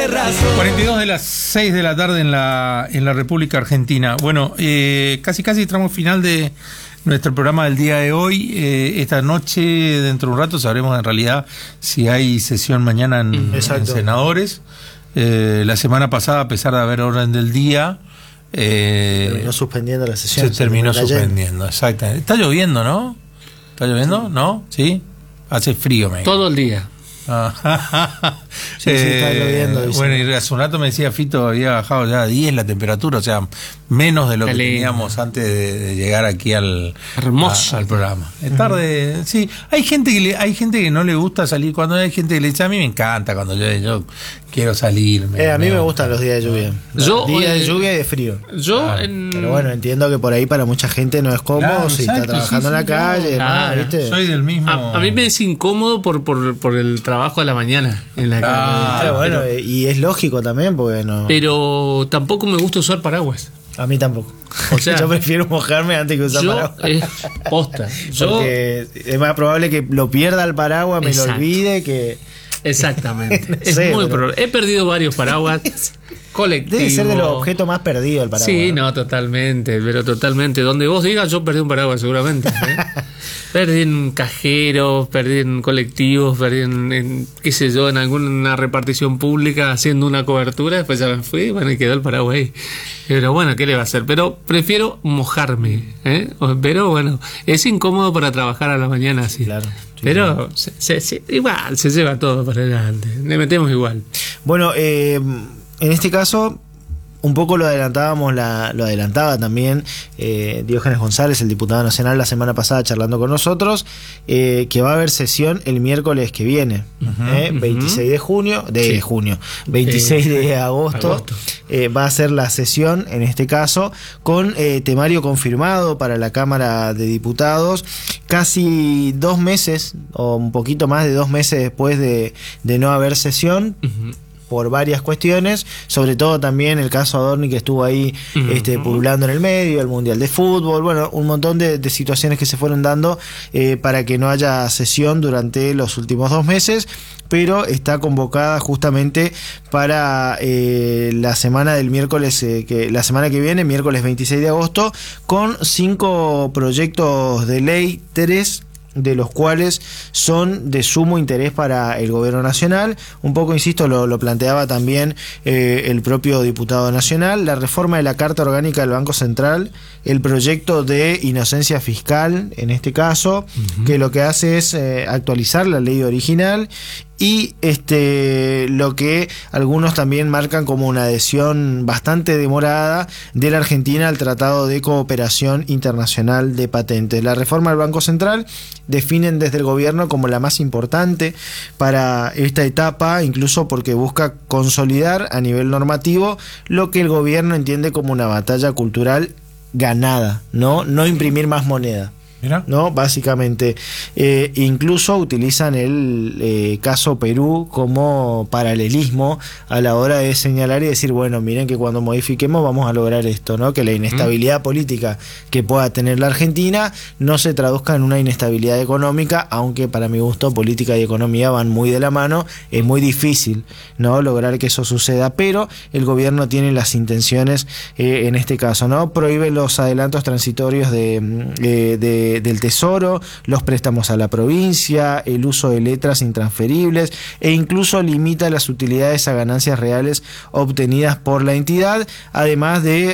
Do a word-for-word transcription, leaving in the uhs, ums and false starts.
de razón. cuarenta y dos de las seis de la tarde en la, en la República Argentina. Bueno, eh, casi casi tramo final de nuestro programa del día de hoy. Eh, esta noche, dentro de un rato, sabremos en realidad si hay sesión mañana en, en senadores. Eh, la semana pasada, a pesar de haber orden del día, eh, terminó suspendiendo la sesión. Se terminó suspendiendo, exactamente. Está lloviendo, ¿no? ¿Está lloviendo? ¿No? ¿Sí? Hace frío, me todo el día. Sí, sí, está lloviendo. Eh, bueno, y hace un rato me decía Fito, había bajado ya a diez la temperatura, o sea, menos de lo que teníamos antes de, de llegar aquí al, hermoso a, al programa. Es tarde, uh-huh. Sí. Hay gente que le, hay gente que no le gusta salir cuando hay gente que le dice, a mí me encanta cuando llueve, yo quiero salir. Me, eh, a mí me, me gustan los días de lluvia. Yo, días eh, de lluvia y de frío. Yo claro. en... Pero bueno, entiendo que por ahí para mucha gente no es cómodo, claro, si exacto, está trabajando sí, en la sí, calle, claro. demás, ¿viste? Soy del mismo. A, a mí me es incómodo por, por, por el trabajo a la mañana en la claro, calle. Claro, bueno, pero, y es lógico también, porque no. Pero tampoco me gusta usar paraguas. A mí tampoco. O sea, yo prefiero mojarme antes que usar yo, paraguas. Eh, posta. Yo, porque es más probable que lo pierda el paraguas, me exacto. lo olvide que. Exactamente. no es sé, muy pero... probable. He perdido varios paraguas colectivos. Debe ser de los objetos más perdidos el paraguas. Sí, no, totalmente, pero totalmente. Donde vos digas, yo perdí un paraguas seguramente. ¿eh? Perdí en cajeros, perdí en colectivos, perdí en, en, qué sé yo, en alguna repartición pública haciendo una cobertura. Después ya me fui, bueno, y quedó el paraguas ahí. Pero bueno, ¿qué le va a hacer? Pero prefiero mojarme, ¿eh? Pero bueno, es incómodo para trabajar a la mañana así. Claro. Sí, pero claro. Se, se, se, igual, se lleva todo para adelante. Le metemos igual. Bueno, eh, en este caso, un poco lo adelantábamos, la, lo adelantaba también eh, Diógenes González, el diputado nacional, la semana pasada charlando con nosotros, eh, que va a haber sesión el miércoles que viene, uh-huh, eh, veintiséis de junio, de sí. junio, veintiséis eh, de agosto, agosto. Eh, va a ser la sesión, en este caso, con eh, temario confirmado para la Cámara de Diputados, casi dos meses, o un poquito más de dos meses después de, de no haber sesión, uh-huh. por varias cuestiones, sobre todo también el caso Adorni, que estuvo ahí uh-huh. este, pululando en el medio, el Mundial de Fútbol, bueno, un montón de, de situaciones que se fueron dando eh, para que no haya sesión durante los últimos dos meses, pero está convocada justamente para eh, la semana del miércoles, eh, que la semana que viene, miércoles veintiséis de agosto, con cinco proyectos de ley, tres de los cuales son de sumo interés para el gobierno nacional. Un poco, insisto, lo, lo planteaba también eh, el propio diputado nacional, la reforma de la Carta Orgánica del Banco Central, el proyecto de inocencia fiscal, en este caso, uh-huh. que lo que hace es eh, actualizar la ley original, y este lo que algunos también marcan como una adhesión bastante demorada de la Argentina al Tratado de Cooperación Internacional de Patentes. La reforma del Banco Central definen desde el gobierno como la más importante para esta etapa, incluso porque busca consolidar a nivel normativo lo que el gobierno entiende como una batalla cultural ganada, no, no imprimir más moneda. Mira. No, básicamente, eh, incluso utilizan el eh, caso Perú como paralelismo a la hora de señalar y decir, bueno, miren que cuando modifiquemos vamos a lograr esto, ¿no? Que la inestabilidad mm. política que pueda tener la Argentina no se traduzca en una inestabilidad económica, aunque para mi gusto política y economía van muy de la mano, es muy difícil, ¿no? Lograr que eso suceda, pero el gobierno tiene las intenciones eh, en este caso, ¿no? Prohíbe los adelantos transitorios de, eh, de del Tesoro, los préstamos a la provincia, el uso de letras intransferibles e incluso limita las utilidades a ganancias reales obtenidas por la entidad, además de